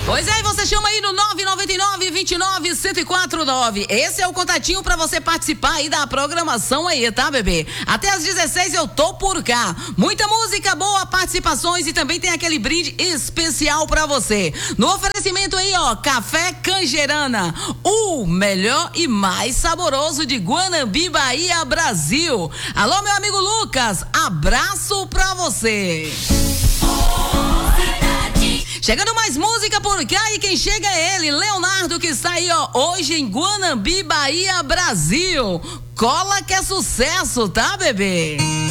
Pois é, e você chama aí no 999-29-1049. Esse é o contatinho pra você participar aí da programação aí, tá, bebê? Até às 16 eu tô por cá. Muita música boa, participações e também tem aquele brinde especial pra você. No oferecimento aí, ó, Café Canjerana, o melhor e mais saboroso de Guanambi, Bahia, Brasil. Alô, meu amigo Lucas, abraço pra você. Chegando mais música por cá e quem chega é ele, Leonardo, que está aí, ó, hoje em Guanambi, Bahia, Brasil. Cola que é sucesso, tá, bebê?